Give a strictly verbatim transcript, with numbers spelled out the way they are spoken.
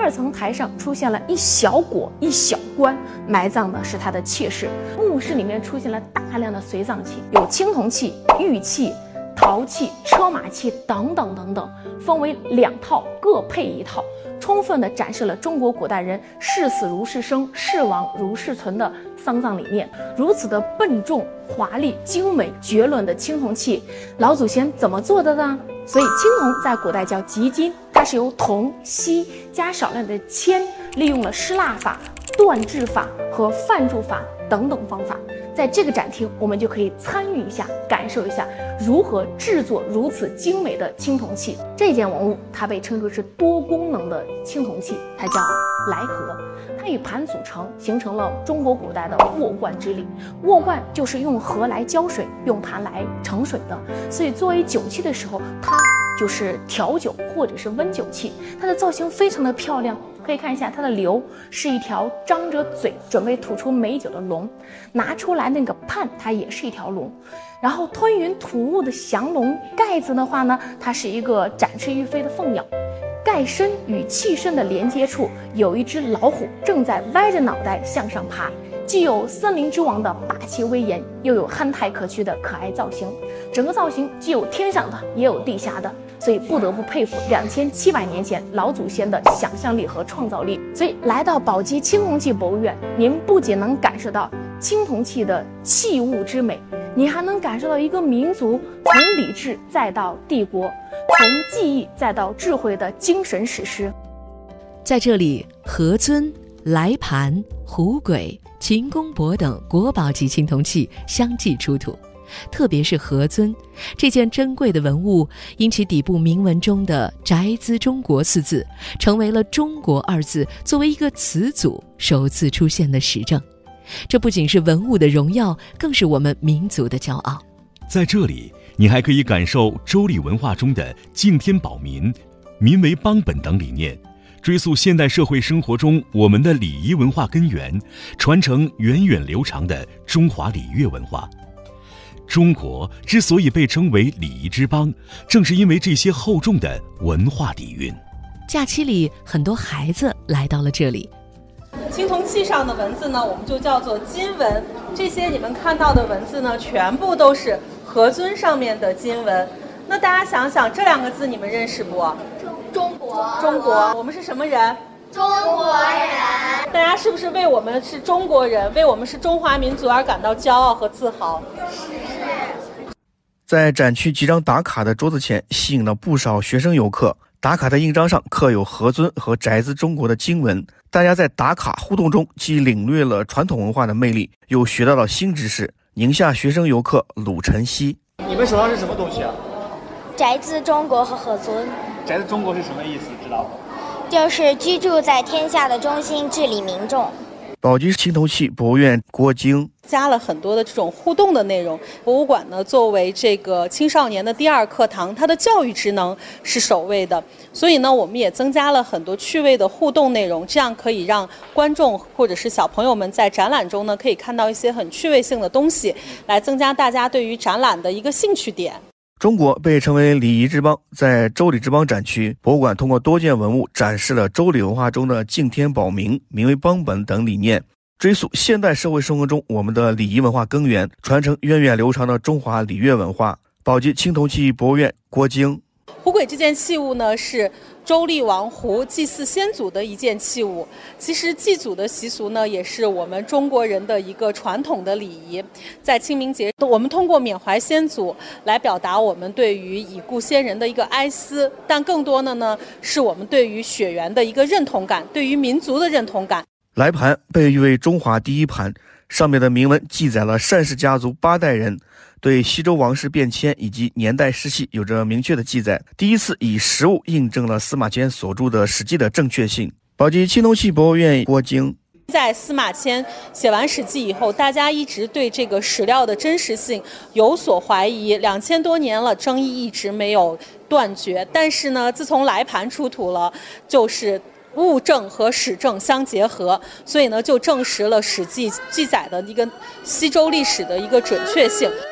二层台上出现了一小椁一小棺，埋葬的是他的妾室。墓室里面出现了大量的随葬器，有青铜器、玉器、陶器、车马器等等等等，分为两套，各配一套，充分地展示了中国古代人视死如是生，视亡如是存的丧葬理念。如此的笨重、华丽、精美、绝伦的青铜器，老祖先怎么做的呢？所以青铜在古代叫极金，它是由铜、锡加少量的铅，利用了失蜡法、锻制法和泛铸法等等方法。在这个展厅，我们就可以参与一下，感受一下如何制作如此精美的青铜器。这件文物它被称作是多功能的青铜器，它叫来盒。它与盘组成，形成了中国古代的握罐之礼。握罐就是用盒来浇水，用盘来盛水的，所以作为酒器的时候，它就是调酒或者是温酒器。它的造型非常的漂亮，可以看一下它的流是一条张着嘴准备吐出美酒的龙，拿出来那个pan它也是一条龙，然后吞云吐雾的降龙盖子的话呢，它是一个展翅欲飞的凤鸟。盖身与器身的连接处有一只老虎正在歪着脑袋向上爬，既有森林之王的霸气威严，又有憨态可掬的可爱造型。整个造型既有天上的也有地下的，所以不得不佩服两千七百年前老祖先的想象力和创造力。所以来到宝鸡青铜器博物院，您不仅能感受到青铜器的器物之美，你还能感受到一个民族从礼制再到帝国，从技艺再到智慧的精神史诗。 在这里，盒尊、来盘、壶簋、秦公帛等国宝级青铜器相继出土。特别是盒尊这件珍贵的文物，因其底部铭文中的宅兹中国四字，成为了中国二字作为一个词组首次出现的实证。这不仅是文物的荣耀，更是我们民族的骄傲。 在这里，你还可以感受周礼文化中的敬天保民、民为邦本等理念，追溯现代社会生活中我们的礼仪文化根源，传承源远流长的中华礼乐文化。中国之所以被称为礼仪之邦，正是因为这些厚重的文化底蕴。 假期里，很多孩子来到了这里。 青铜器上的文字呢，我们就叫做金文。这些你们看到的文字呢，全部都是盒尊上面的金文。那大家想想，这两个字你们认识不？ 中国。 中国。我们是什么人？ 中国人。 大家是不是为我们是中国人，为我们是中华民族而感到骄傲和自豪？ 是。 在展区几张打卡的桌子前，吸引了不少学生游客。打卡的印章上刻有盒尊和宅兹中国的经文，大家在打卡互动中既领略了传统文化的魅力，又学到了新知识。宁夏学生游客鲁晨曦， 你们手上是什么东西啊？ 宅兹中国和盒尊。 宅兹中国是什么意思？知道吗？ 就是居住在天下的中心，治理民众。 宝鸡青铜器博物院郭晶加了很多的这种互动的内容。博物馆呢，作为这个青少年的第二课堂，它的教育职能是首位的，所以呢，我们也增加了很多趣味的互动内容，这样可以让观众或者是小朋友们在展览中呢，可以看到一些很趣味性的东西，来增加大家对于展览的一个兴趣点。 中国被称为礼仪之邦，在周礼之邦展区，博物馆通过多件文物展示了周礼文化中的敬天保民、民为邦本等理念，追溯现代社会生活中我们的礼仪文化根源，传承源远流长的中华礼乐文化。宝鸡青铜器博物院郭晶。 壶簋这件器物呢，是周厉王壶祭祀先祖的一件器物。其实祭祖的习俗呢，也是我们中国人的一个传统的礼仪。在清明节，我们通过缅怀先祖来表达我们对于已故先人的一个哀思，但更多的呢，是我们对于血缘的一个认同感，对于民族的认同感。 来盘被誉为中华第一盘，上面的铭文记载了单氏家族八代人对西周王室变迁以及年代世系有着明确的记载，第一次以实物印证了司马迁所著的《史记》的正确性。宝鸡青铜器博物院郭晶。 在司马迁写完《史记》以后，大家一直对这个史料的真实性有所怀疑，两千多年了，争议一直没有断绝。但是呢，自从来盘出土了，就是物证和史证相结合，所以呢，就证实了《史记》记载的一个西周历史的一个准确性。